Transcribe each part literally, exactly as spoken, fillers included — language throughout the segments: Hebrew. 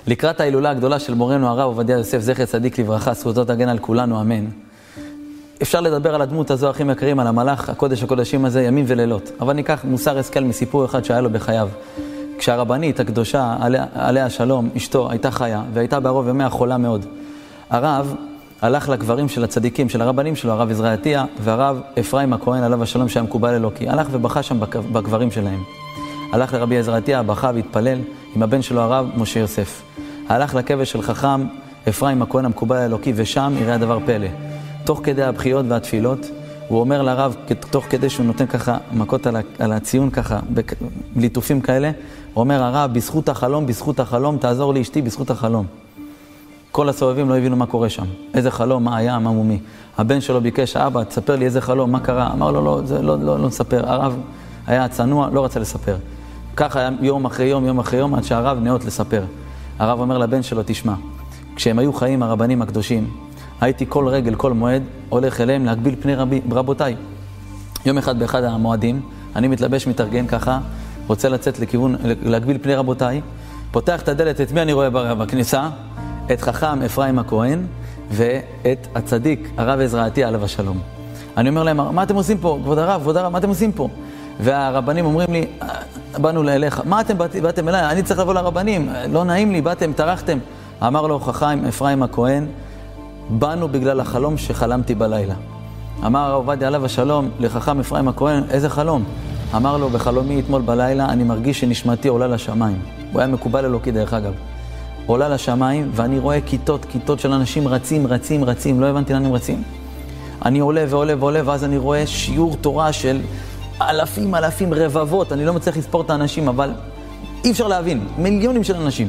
לקראת ההילולה הגדולה של מורנו הרב עובדיה יוסף זכר צדיק לברכה, זכותו תגן על כולנו, אמן. אפשר לדבר על הדמות הזו, אחים יקרים, על המלאך הקודש הקודשים הזה, ימים ולילות. אבל ניקח מוסר השכל מסיפור אחד שהיה לו בחייו. כשהרבנית הקדושה, עליה, עליה שלום, אשתו, הייתה חיה, והייתה בערוב ימיה חולה מאוד. הרב הלך לקברים של הצדיקים, של הרבנים שלו, הרב עזרא עטיה, והרב אפרים הכהן, עליו השלום, שהיה מקובל אלוקי. הלך ובכה שם בקברים שלהם. הלך לרבי עזרא עטיה, בכה והתפלל עם הבן שלו הרב משה יוסף. הלך לקבר של חכם אפרים הכהן המקובל האלוקי, ושם יראה דבר פלא. תוך כדי הבחיות והתפילות, הוא אומר לרב, תוך כדי שהוא נותן ככה מכות על, על הציון ככה, בליטופים כאלה, הוא אומר, הרב, בזכות החלום, בזכות החלום, תעזור לי אשתי, בזכות החלום. כל הסובבים לא הבינו מה קורה שם. איזה חלום, מה היה, מה מומי. הבן שלו ביקש, אבא, תספר לי איזה חלום, מה קרה? אמר לו, לא, זה לא, לא, לא נספר. הרב היה צנוע, לא רצה לספר. ככה היה יום אחרי יום, יום אחרי יום, עד שהרב נאות לספר. הרב אומר לבן שלו, תשמע, כשהם היו חיים הרבנים הקדושים, הייתי כל רגל, כל מועד, הולך אליהם להגביל פני רבי, רבותיי. יום אחד באחד המועדים, אני מתלבש, מתארגן ככה, רוצה לצאת לכיוון, להגביל פני רבותיי, פותח את הדלת, את מי אני רואה בכניסה? את חכם אפרים הכהן, ואת הצדיק, הרב עזרא עטיה עליו השלום. אני אומר להם, מה אתם עושים פה? כבוד הרב, כבוד הרב, מה אתם עושים פה? והרבנים אומרים לי, באנו אליך, מה אתם באתם אליי? אני צריך לבוא לרבנים, לא נעים לי, באתם, טרחתם. אמר לו חכם אפרים הכהן, באנו בגלל החלום שחלמתי בלילה. אמר הרב עובדיה עליו השלום לחכם אפרים הכהן, איזה חלום? אמר לו, בחלומי אתמול בלילה אני מרגיש שנשמתי עולה לשמיים. הוא היה מקובל אלוקי דרך אגב. עולה לשמיים ואני רואה כיתות, כיתות של אנשים רצים, רצים, רצים, לא הבנתי לאן הם רצים. אני עולה ועולה ועולה ואז אני רואה שיעור תורה של אלפים, אלפים, רבבות, אני לא מצליח לספור את האנשים, אבל אי אפשר להבין, מיליונים של אנשים.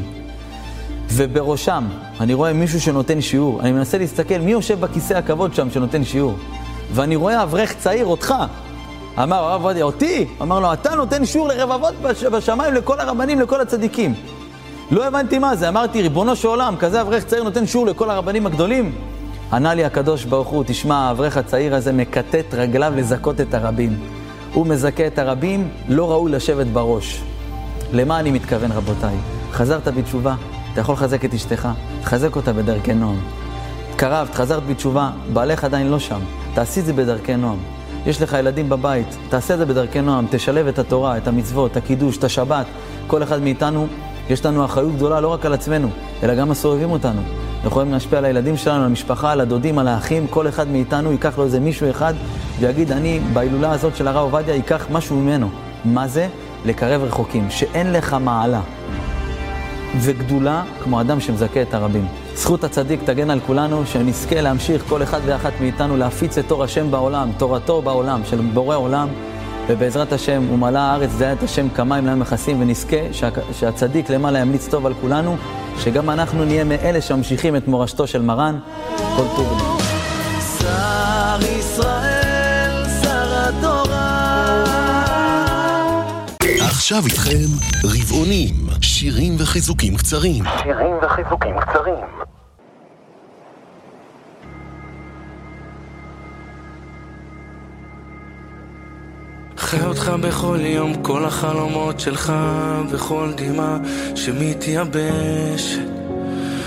ובראשם אני רואה מישהו שנותן שיעור, אני מנסה להסתכל מי יושב בכיסא הכבוד שם שנותן שיעור, ואני רואה אברך צעיר, אותך. אמר הרב עובדיה, אותי? אמר לו, אתה נותן שיעור לרבבות בשמיים, לכל הרבנים, לכל הצדיקים. לא הבנתי מה זה, אמרתי, ריבונו של עולם, כזה אברך צעיר נותן שיעור לכל הרבנים הגדולים? ענה לי הקדוש ברוך הוא, תשמע, האברך הצעיר הזה מקטט רגליו לזכות את הרבים. הוא מזכה את הרבים, לא ראוי לשבת בראש. למה אני מתכוון רבותיי? חזרת בתשובה, אתה יכול לחזק את אשתך, תחזק אותה בדרכי נועם. התקרבת, חזרת בתשובה, בעלך עדיין לא שם, תעשי את זה בדרכי נועם. יש לך ילדים בבית, תעשה את זה בדרכי נועם, תשלב את התורה, את המצוות, את הקידוש, את השבת. כל אחד מאיתנו, יש לנו אחריות גדולה לא רק על עצמנו, אלא גם הסובבים אותנו. אנחנו יכולים להשפיע על הילדים שלנו, על המשפחה, על הדודים, על האחים. כל אחד מאיתנו ייקח לו איזה מישהו אחד ויגיד, אני בהילולה הזאת של הרב עובדיה ייקח משהו ממנו. מה זה? לקרב רחוקים, שאין לך מעלה וגדולה כמו אדם שמזכה את הרבים. זכות הצדיק תגן על כולנו, שנזכה להמשיך כל אחד ואחת מאיתנו להפיץ את תור השם בעולם, תורתו בעולם, של בורא עולם, ובעזרת השם ומלא הארץ דעה את השם כמים להם מכסים, ונזכה שה, שהצדיק למעלה ימליץ טוב על כולנו, שגם אנחנו נהיה מאלה שממשיכים את מורשתו של מרן. כל טוב. שר ישראל, שר התורה. עכשיו איתכם רבעונים, שירים וחיזוקים קצרים. שירים וחיזוקים קצרים. חי אותך בכל יום, כל החלומות שלך, וכל דמעה שמתייבשת.